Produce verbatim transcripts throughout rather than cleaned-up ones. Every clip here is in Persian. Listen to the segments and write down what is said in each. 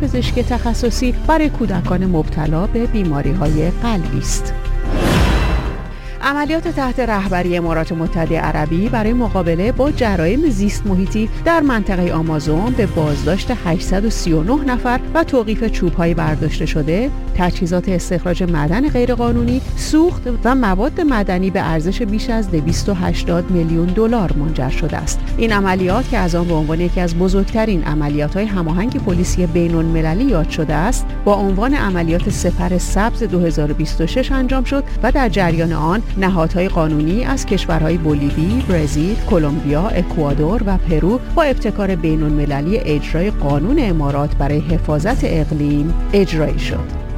پزشکی تخصصی برای کودکان مبتلا به بیماری‌های قلبی است. عملیات تحت رهبری امارات متحده عربی برای مقابله با جرایم زیست محیطی در منطقه آمازون به بازداشت هشتصد و سی و نه نفر و توقیف چوب‌های برداشته شده، تجهیزات استخراج معدن غیرقانونی، سوخت و مواد معدنی به ارزش بیش از دویست و هشتاد میلیون دلار منجر شده است. این عملیات که از آن به عنوان یکی از بزرگترین عملیات‌های هماهنگ پلیسی بین‌المللی یاد شده است، با عنوان عملیات سپر سبز دو هزار و بیست و شش انجام شد و در جریان آن نهادهای قانونی از کشورهای بولیوی، برزیل، کلمبیا، اکوادور و پرو با ابتکار بین‌المللی اجرای قانون امارات برای حفاظت اقلیم اجرایی شد.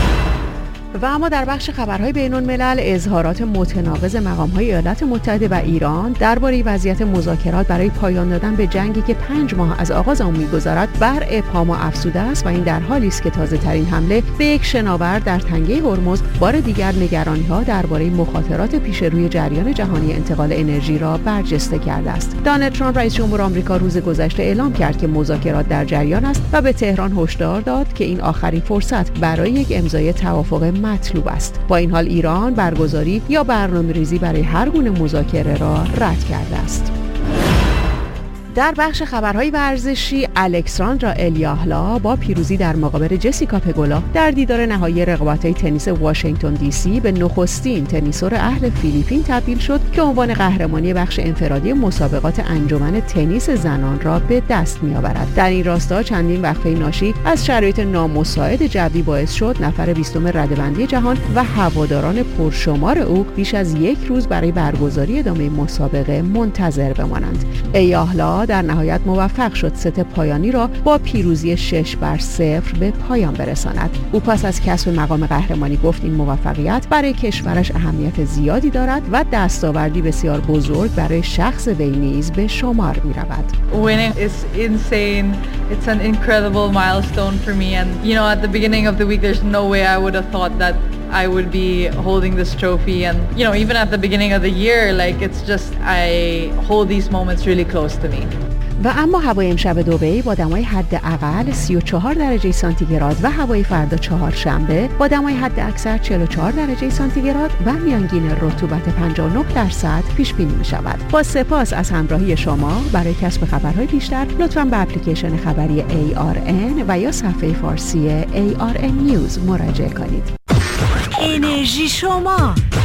و اما در بخش خبرهای بین‌الملل، اظهارات متناقض مقام‌های ایالات متحده و ایران درباره وضعیت مذاکرات برای پایان دادن به جنگی که پنج ماه از آغاز آن می‌گذرد بر ابهام افزوده است و این در حالی است که تازه‌ترین حمله به یک شناور در تنگه هرمز بار دیگر نگرانی‌ها درباره مخاطرات پیش روی جریان جهانی انتقال انرژی را برجسته کرده است. دونالد ترامپ رئیس جمهور آمریکا روز گذشته اعلام کرد که مذاکرات در جریان است و به تهران هشدار داد که این آخرین فرصت برای یک امضای توافق مطلوب است. با این حال ایران برگزاری یا برنامه‌ریزی برای هر گونه مذاکره را رد کرده است. در بخش خبرهای ورزشی، الکساندرا الیاهلا با پیروزی در مقابل جسیکا پگولا در دیدار نهایی رقابت‌های تنیس واشنگتن دی سی به نخستین تنیسور اهل فیلیپین تبدیل شد که عنوان قهرمانی بخش انفرادی مسابقات انجمن تنیس زنان را به دست می‌آورد. در این راستا چندین وقفه ناشی از شرایط نامساعد جوی باعث شد نفر بیستم رده‌بندی جهان و هواداران پرشمار او بیش از یک روز برای برگزاری ادامه مسابقه منتظر بمانند. الیاهلا در نهایت موفق شد ست پایانی را با پیروزی شش بر صفر به پایان برساند. او پس از کسب مقام قهرمانی گفت این موفقیت برای کشورش اهمیت زیادی دارد و دستاوردی بسیار بزرگ برای شخص وی نیز به شمار می رود. Winning is insane. It's an incredible milestone for me, and you know, at the beginning of the week there's no way I would have thought that I would be holding this trophy, and you know, even at the beginning of the year, like it's just I hold these moments really close to me. و اما هوای امشب دبی با دمای حداقل سی و چهار درجه سانتیگراد و هوای فردا چهارشنبه با دمای حداکثر چهل و چهار درجه سانتیگراد و میانگین رطوبت پنجاه و نه درصد پیش بینی می شود. با سپاس از همراهی شما. برای کسب خبرهای بیشتر لطفاً به اپلیکیشن خبری ای آر ان و یا صفحه فارسی ای آر ان نیوز مراجعه کنید. انرژی شما